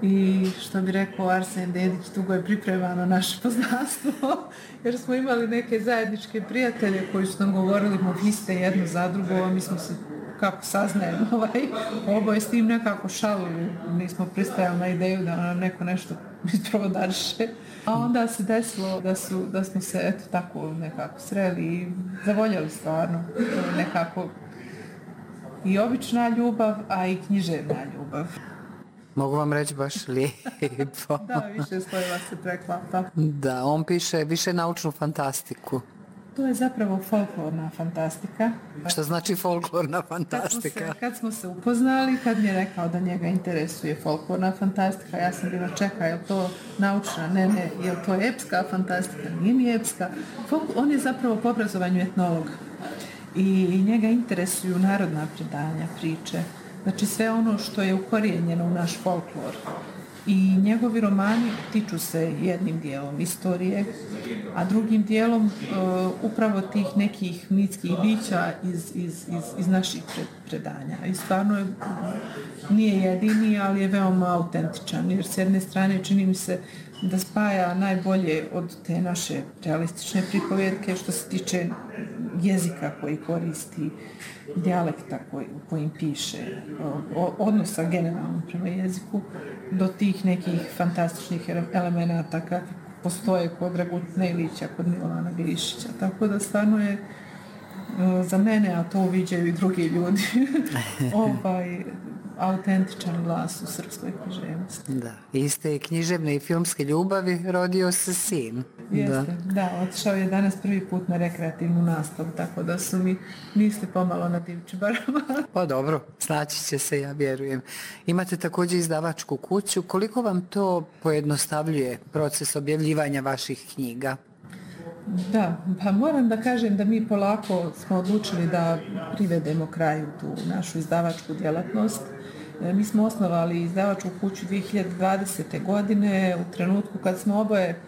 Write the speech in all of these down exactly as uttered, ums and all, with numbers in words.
I što bi rekao Arsen Dedić, dugo je pripremano naše poznanstvo, jer smo imali neke zajedničke prijatelje koji su nam govorili, mo vi ste jedno za drugo, a mi smo se, kako saznajemo, ovaj, oboje s tim nekako šalili, nismo pristajali na ideju da nam neko nešto isprovodariše. A onda se desilo da, su, da smo se eto tako nekako sreli i zavoljeli stvarno, nekako i obična ljubav, a i književna ljubav. Mogu vam reći baš lijepo. Da, više slojeva se preklapa. Da, on piše više naučnu fantastiku. To je zapravo folklorna fantastika. Šta znači folklorna fantastika? Kad smo, se, kad smo se upoznali, kad mi je rekao da njega interesuje folklorna fantastika, ja sam bila čeka, je li to naučna? Ne, ne, je li to epska fantastika? Nije mi epska. Folk, on je zapravo po obrazovanju etnolog. I njega interesuju narodna predanja, priče. Znači sve ono što je ukorijenjeno u naš folklor. I njegovi romani tiču se jednim dijelom istorije, a drugim dijelom uh, upravo tih nekih mitskih bića iz, iz, iz, iz naših predanja. I stvarno je, nije jedini, ali je veoma autentičan, jer s jedne strane čini mi se da spaja najbolje od te naše realistične pripovjetke što se tiče jezika koji koristi, dijalekta koji, kojim piše, odnosa generalno prema jeziku, do tih nekih fantastičnih elemenata kakvi postoje kod Dragutne Ilića, kod Milana Glišića. Tako da stvarno je za mene, a to uviđaju i drugi ljudi, ovaj autentičan glas u srpskoj književnosti. Da, iste književne i filmske ljubavi rodio se sin. Jeste, da, da, otišao je danas prvi put na rekreativnu nastavu, tako da su mi misli pomalo na Divčibarama. Pa dobro, snaći će se, ja vjerujem. Imate također izdavačku kuću. Koliko vam to pojednostavljuje proces objavljivanja vaših knjiga? Da, pa moram da kažem da mi polako smo odlučili da privedemo kraju tu našu izdavačku djelatnost. Mi smo osnovali izdavačku kuću dvije hiljade dvadesete. godine u trenutku kad smo oboje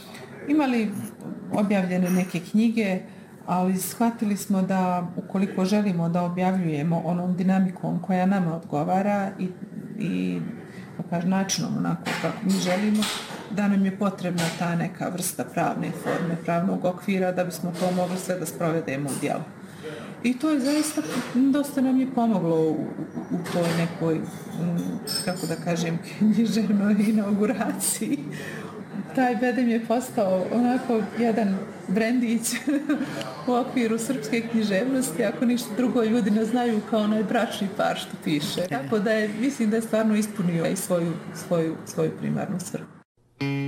imali objavljene neke knjige, ali shvatili smo da ukoliko želimo da objavljujemo onom dinamikom koja nama odgovara i, i kažem, načinom onako kako mi želimo, da nam je potrebna ta neka vrsta pravne forme, pravnog okvira da bismo to mogli sve da sprovedemo u djelo. I to je zaista, dosta nam je pomoglo u, u, u toj nekoj, kako da kažem, književnoj inauguraciji. Taj bedem je postao onako jedan brendić u okviru srpske književnosti, ako ništa drugo ljudi ne znaju kao onaj bračni par što piše. Tako da je, mislim da je stvarno ispunio i svoju, svoju, svoju primarnu svrhu.